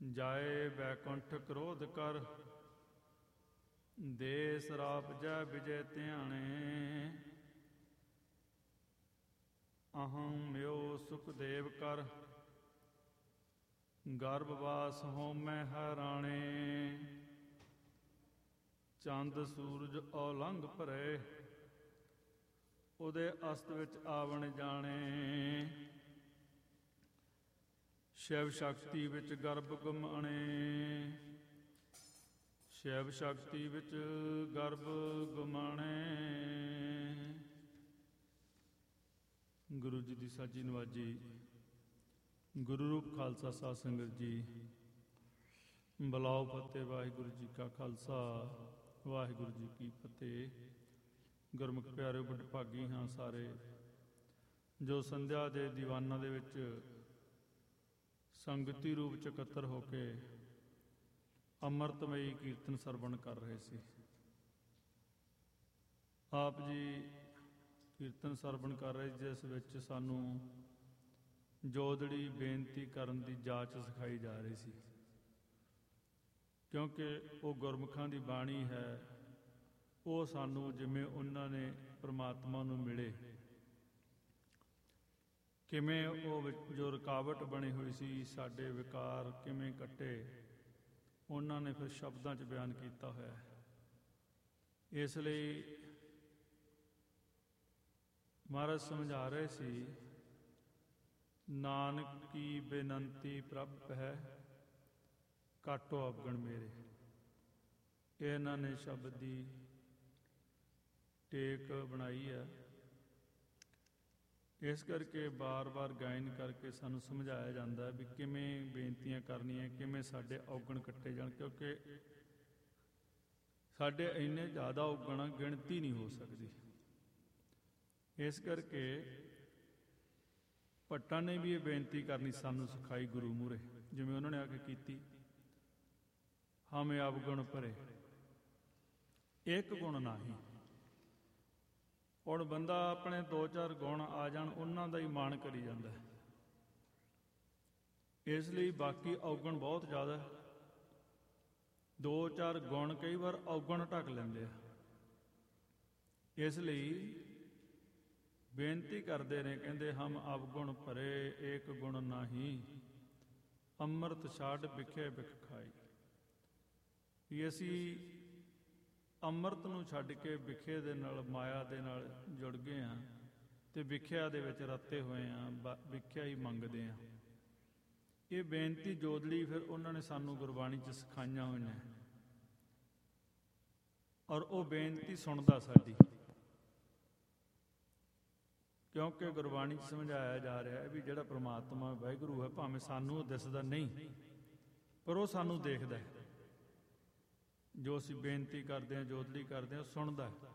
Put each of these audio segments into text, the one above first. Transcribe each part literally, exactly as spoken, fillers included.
ਜਾਏ ਬੈਕੁੰਠ ਕ੍ਰੋਧ ਕਰ, ਦੇ ਸਰਾਪ ਜੈ ਵਿਜੈ ਧਿਆਣੇ। ਅਹੰ ਮਿਓ ਸੁਖਦੇਵ ਕਰ, ਗਰਭਵਾਸ ਹੋਮੈ ਹੈਰਾਣੇ। ਚੰਦ ਸੂਰਜ ਔਲੰਘ ਭਰੇ, ਉਹਦੇ ਅਸਤ ਵਿੱਚ ਆਵਣ ਜਾਣੇ। ਸ਼ਿਵ ਸ਼ਕਤੀ ਵਿੱਚ ਗਰਭ ਗੁਮਾਣੇ, ਸ਼ਿਵ ਸ਼ਕਤੀ ਵਿੱਚ ਗਰਭ ਗੁਮਾਣੇ। ਗੁਰੂ ਜੀ ਦੀ ਸਾਜੀ ਨਵਾਜੀ। ਗੁਰੂ ਰੂਪ ਖਾਲਸਾ ਸਾਧ ਸੰਗਤ ਜੀ, ਬੁਲਾਓ ਫਤਿਹ। ਵਾਹਿਗੁਰੂ ਜੀ ਕਾ ਖਾਲਸਾ, ਵਾਹਿਗੁਰੂ ਜੀ ਕੀ ਫਤਿਹ। ਗੁਰਮੁਖ ਪਿਆਰਿਓ, ਬੜੇ ਭਾਗੀ ਹਾਂ ਸਾਰੇ ਜੋ ਸੰਧਿਆ ਦੇ ਦੀਵਾਨਾਂ ਦੇ ਵਿੱਚ ਸੰਗਤੀ ਰੂਪ ਚ ਇਕੱਤਰ ਹੋ ਕੇ ਅੰਮ੍ਰਿਤਮਈ ਕੀਰਤਨ ਸਰਵਣ ਕਰ ਰਹੇ ਸੀ। ਆਪ ਜੀ ਕੀਰਤਨ ਸਰਵਣ ਕਰ ਰਹੇ, ਜਿਸ ਵਿੱਚ ਸਾਨੂੰ ਜੋਦੜੀ ਬੇਨਤੀ ਕਰਨ ਦੀ ਜਾਚ ਸਿਖਾਈ ਜਾ ਰਹੀ ਸੀ, ਕਿਉਂਕਿ ਉਹ ਗੁਰਮੁਖਾਂ ਦੀ ਬਾਣੀ ਹੈ। ਉਹ ਸਾਨੂੰ ਜਿਵੇਂ ਉਹਨਾਂ ਨੇ ਪ੍ਰਮਾਤਮਾ ਨੂੰ ਮਿਲੇ, ਕਿਵੇਂ ਉਹ ਜੋ ਰੁਕਾਵਟ ਬਣੀ ਹੋਈ ਸੀ, ਸਾਡੇ ਵਿਕਾਰ ਕਿਵੇਂ ਕੱਟੇ, ਉਹਨਾਂ ਨੇ ਫਿਰ ਸ਼ਬਦਾਂ 'ਚ ਬਿਆਨ ਕੀਤਾ ਹੋਇਆ। ਇਸ ਲਈ ਮਹਾਰਾਜ ਸਮਝਾ ਰਹੇ ਸੀ, ਨਾਨਕ ਕੀ ਬੇਨੰਤੀ ਪ੍ਰਭ ਹੈ, ਕਾਟੋ ਅਵਗਣ ਮੇਰੇ। ਇਹਨਾਂ ਨੇ ਸ਼ਬਦ ਦੀ ਟੇਕ ਬਣਾਈ ਹੈ। ਇਸ ਕਰਕੇ ਬਾਰ-ਬਾਰ ਗਾਇਨ ਕਰਕੇ ਸਾਨੂੰ ਸਮਝਾਇਆ ਜਾਂਦਾ ਵੀ ਕਿਵੇਂ ਬੇਨਤੀਆਂ ਕਰਨੀਆਂ, ਕਿਵੇਂ ਸਾਡੇ ਔਗਣ ਕੱਟੇ ਜਾਣ, ਕਿਉਂਕਿ ਸਾਡੇ ਇੰਨੇ ਜ਼ਿਆਦਾ ਔਗਣ ਗਿਣਤੀ ਨਹੀਂ ਹੋ ਸਕਦੀ। ਇਸ ਕਰਕੇ ਭੱਟਾਂ ਨੇ ਵੀ ਇਹ ਬੇਨਤੀ ਕਰਨੀ ਸਾਨੂੰ ਸਿਖਾਈ ਗੁਰੂ ਮੂਹਰੇ, ਜਿਵੇਂ ਉਹਨਾਂ ਨੇ ਆ ਕੇ ਕੀਤੀ। ਹਮੇ ਅਵਗੁਣ ਭਰੇ, ਇੱਕ ਗੁਣ ਨਾਹੀਂ। ਹੁਣ ਬੰਦਾ ਆਪਣੇ ਦੋ ਚਾਰ ਗੁਣ ਆ ਜਾਣ, ਉਹਨਾਂ ਦਾ ਹੀ ਮਾਣ ਕਰੀ ਜਾਂਦਾ। ਇਸ ਲਈ ਬਾਕੀ ਔਗਣ ਬਹੁਤ ਜ਼ਿਆਦਾ, ਦੋ ਚਾਰ ਗੁਣ ਕਈ ਵਾਰ ਔਗਣ ਢੱਕ ਲੈਂਦੇ ਆ। ਇਸ ਲਈ ਬੇਨਤੀ ਕਰਦੇ ਨੇ, ਕਹਿੰਦੇ ਹਮ ਅਵਗੁਣ ਭਰੇ, ਏਕ ਗੁਣ ਨਾਹੀਂ, ਅੰਮ੍ਰਿਤ ਛਾੜ ਵਿਖੇ ਵਿਖ ਖਾਈ। ਵੀ ਅਸੀਂ ਅੰਮ੍ਰਿਤ ਨੂੰ ਛੱਡ ਕੇ ਵਿਖੇ ਦੇ ਨਾਲ, ਮਾਇਆ ਦੇ ਨਾਲ ਜੁੜ ਗਏ ਹਾਂ ਅਤੇ ਵਿਖਿਆ ਦੇ ਵਿੱਚ ਰੱਤੇ ਹੋਏ ਹਾਂ, ਬ ਵਿਖਿਆ ਹੀ ਮੰਗਦੇ ਹਾਂ। ਇਹ ਬੇਨਤੀ ਜੋਦੜੀ ਫਿਰ ਉਹਨਾਂ ਨੇ ਸਾਨੂੰ ਗੁਰਬਾਣੀ 'ਚ ਸਿਖਾਈਆਂ ਹੋਈਆਂ, ਔਰ ਉਹ ਬੇਨਤੀ ਸੁਣਦਾ ਸਾਡੀ, ਕਿਉਂਕਿ ਗੁਰਬਾਣੀ 'ਚ ਸਮਝਾਇਆ ਜਾ ਰਿਹਾ ਹੈ ਵੀ ਜਿਹੜਾ ਪ੍ਰਮਾਤਮਾ ਵਾਹਿਗੁਰੂ ਹੈ, ਭਾਵੇਂ ਸਾਨੂੰ ਉਹ ਦਿਸਦਾ ਨਹੀਂ, ਪਰ ਉਹ ਸਾਨੂੰ ਦੇਖਦਾ ਹੈ। ਜੋ ਅਸੀਂ ਬੇਨਤੀ ਕਰਦੇ ਹਾਂ, ਜੋਦੜੀ ਕਰਦੇ ਹਾਂ, ਸੁਣਦਾ ਹੈ।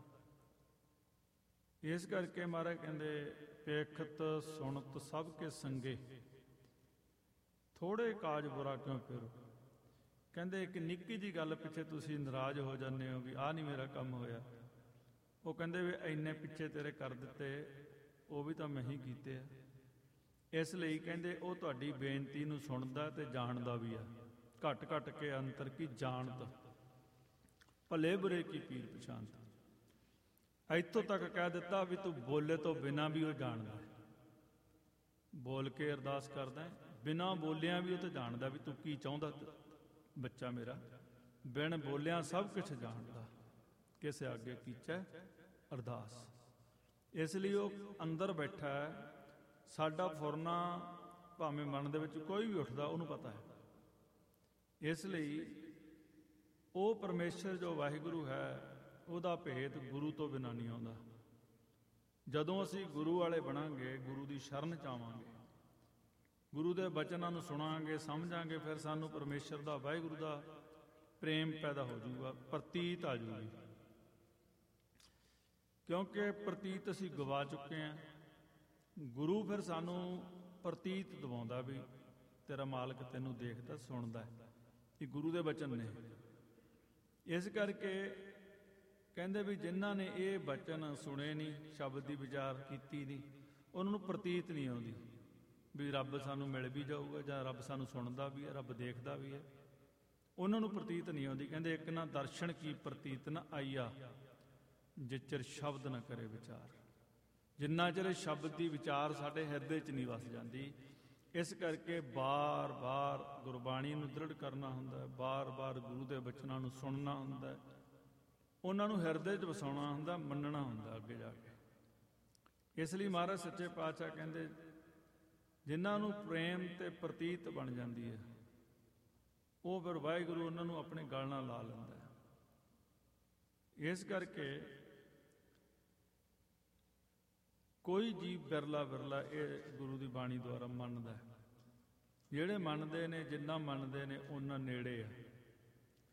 ਇਸ ਕਰਕੇ ਮਹਾਰਾਜ ਕਹਿੰਦੇ, ਪੇਖਤ ਸੁਣਤ ਸਭ ਕੇ ਸੰਗੇ, ਥੋੜ੍ਹੇ ਕਾਜ ਬੁਰਾ ਕਿਉਂ ਫਿਰੋ। ਕਹਿੰਦੇ ਇੱਕ ਨਿੱਕੀ ਜਿਹੀ ਗੱਲ ਪਿੱਛੇ ਤੁਸੀਂ ਨਾਰਾਜ਼ ਹੋ ਜਾਂਦੇ ਹੋ ਵੀ ਆਹ ਨਹੀਂ ਮੇਰਾ ਕੰਮ ਹੋਇਆ। ਉਹ ਕਹਿੰਦੇ ਵੀ ਇੰਨੇ ਪਿੱਛੇ ਤੇਰੇ ਕਰ ਦਿੱਤੇ, ਉਹ ਵੀ ਤਾਂ ਮੈਂ ਹੀ ਕੀਤੇ ਆ। ਇਸ ਲਈ ਕਹਿੰਦੇ ਉਹ ਤੁਹਾਡੀ ਬੇਨਤੀ ਨੂੰ ਸੁਣਦਾ ਅਤੇ ਜਾਣਦਾ ਵੀ ਆ। ਘੱਟ ਘੱਟ ਕੇ ਅੰਤਰ ਕੀ ਜਾਣਤ, ਭਲੇ ਬੁਰੇ ਕੀ ਪੀਰ ਪਛਾਣਤ। ਇੱਥੋਂ ਤੱਕ ਕਹਿ ਦਿੱਤਾ ਵੀ ਤੂੰ ਬੋਲੇ ਤੋਂ ਬਿਨਾਂ ਵੀ ਉਹ ਜਾਣਦਾ। ਬੋਲ ਕੇ ਅਰਦਾਸ ਕਰਦਾ, ਬਿਨਾਂ ਬੋਲਿਆਂ ਵੀ ਉਹ ਤਾਂ ਜਾਣਦਾ ਵੀ ਤੂੰ ਕੀ ਚਾਹੁੰਦਾ ਬੱਚਾ ਮੇਰਾ। ਬਿਨ ਬੋਲਿਆਂ ਸਭ ਕੁਛ ਜਾਣਦਾ, ਕਿਸੇ ਅੱਗੇ ਕੀਚੈ ਅਰਦਾਸ। ਇਸ ਲਈ ਉਹ ਅੰਦਰ ਬੈਠਾ ਹੈ। ਸਾਡਾ ਫੁਰਨਾ ਭਾਵੇਂ ਮਨ ਦੇ ਵਿੱਚ ਕੋਈ ਵੀ ਉੱਠਦਾ, ਉਹਨੂੰ ਪਤਾ ਹੈ। ਇਸ ਲਈ ਉਹ ਪਰਮੇਸ਼ਰ ਜੋ ਵਾਹਿਗੁਰੂ ਹੈ, ਉਹਦਾ ਭੇਦ ਗੁਰੂ ਤੋਂ ਬਿਨਾਂ ਨਹੀਂ ਆਉਂਦਾ। ਜਦੋਂ ਅਸੀਂ ਗੁਰੂ ਵਾਲੇ ਬਣਾਂਗੇ, ਗੁਰੂ ਦੀ ਸ਼ਰਨ 'ਚ ਆਵਾਂਗੇ, ਗੁਰੂ ਦੇ ਬਚਨਾਂ ਨੂੰ ਸੁਣਾਂਗੇ, ਸਮਝਾਂਗੇ, ਫਿਰ ਸਾਨੂੰ ਪਰਮੇਸ਼ਰ ਦਾ, ਵਾਹਿਗੁਰੂ ਦਾ ਪ੍ਰੇਮ ਪੈਦਾ ਹੋ ਜਾਊਗਾ, ਪ੍ਰਤੀਤ ਆ ਜਾਊਗੀ। ਕਿਉਂਕਿ ਪ੍ਰਤੀਤ ਅਸੀਂ ਗਵਾ ਚੁੱਕੇ ਹਾਂ। ਗੁਰੂ ਫਿਰ ਸਾਨੂੰ ਪ੍ਰਤੀਤ ਦਿਵਾਉਂਦਾ ਵੀ ਤੇਰਾ ਮਾਲਕ ਤੈਨੂੰ ਦੇਖਦਾ, ਸੁਣਦਾ। ਇਹ ਗੁਰੂ ਦੇ ਬਚਨ ਨੇ। ਇਸ ਕਰਕੇ ਕਹਿੰਦੇ ਵੀ ਜਿਨ੍ਹਾਂ ਨੇ ਇਹ ਬਚਨ ਸੁਣੇ ਨਹੀਂ, ਸ਼ਬਦ ਦੀ ਵਿਚਾਰ ਕੀਤੀ ਨਹੀਂ, ਉਹਨਾਂ ਨੂੰ ਪ੍ਰਤੀਤ ਨਹੀਂ ਆਉਂਦੀ। ਵੀ ਰੱਬ ਸਾਨੂੰ ਮਿਲ ਵੀ ਜਾਊਗਾ, ਜਾਂ ਰੱਬ ਸਾਨੂੰ ਸੁਣਦਾ ਵੀ ਹੈ, ਰੱਬ ਦੇਖਦਾ ਵੀ ਹੈ, ਉਹਨਾਂ ਨੂੰ ਪ੍ਰਤੀਤ ਨਹੀਂ ਆਉਂਦੀ। ਕਹਿੰਦੇ ਇੱਕ ਨਾ ਦਰਸ਼ਨ ਕੀ ਪ੍ਰਤੀਤ ਨਾ ਆਈਆ, ਜਿਚਰ ਸ਼ਬਦ ਨਾ ਕਰੇ ਵਿਚਾਰ। ਜਿੰਨਾ ਚਿਰ ਸ਼ਬਦ ਦੀ ਵਿਚਾਰ ਸਾਡੇ ਹਿਰਦੇ 'ਚ ਨਹੀਂ ਵਸ ਜਾਂਦੀ। ਇਸ ਕਰਕੇ ਬਾਰ-ਬਾਰ ਗੁਰਬਾਣੀ ਨੂੰ ਦ੍ਰਿੜ ਕਰਨਾ ਹੁੰਦਾ ਹੈ, ਬਾਰ-ਬਾਰ ਗੁਰੂ ਦੇ ਬਚਨਾਂ ਨੂੰ ਸੁਣਨਾ ਹੁੰਦਾ, ਉਹਨਾਂ ਨੂੰ ਹਿਰਦੇ 'ਚ ਵਸਾਉਣਾ ਹੁੰਦਾ, ਮੰਨਣਾ ਹੁੰਦਾ ਅੱਗੇ ਜਾ ਕੇ। ਇਸ ਲਈ ਮਹਾਰਾਜ ਸੱਚੇ ਪਾਤਸ਼ਾਹ ਕਹਿੰਦੇ ਜਿਨ੍ਹਾਂ ਨੂੰ ਪ੍ਰੇਮ ਤੇ ਪ੍ਰਤੀਤ ਬਣ ਜਾਂਦੀ ਹੈ, ਉਹ ਫਿਰ ਵਾਹਿਗੁਰੂ ਉਹਨਾਂ ਨੂੰ ਆਪਣੇ ਗਲ ਨਾਲ ਲਾ ਲੈਂਦਾ ਹੈ। ਇਸ ਕਰਕੇ ਕੋਈ ਜੀਵ ਬਿਰਲਾ ਬਿਰਲਾ ਇਹ ਗੁਰੂ ਦੀ ਬਾਣੀ ਦੁਆਰਾ ਮੰਨਦਾ ਹੈ। ਜਿਹੜੇ ਮੰਨਦੇ ਨੇ, ਜਿੰਨਾ ਮੰਨਦੇ ਨੇ, ਉਹਨਾਂ ਨੇੜੇ ਆ।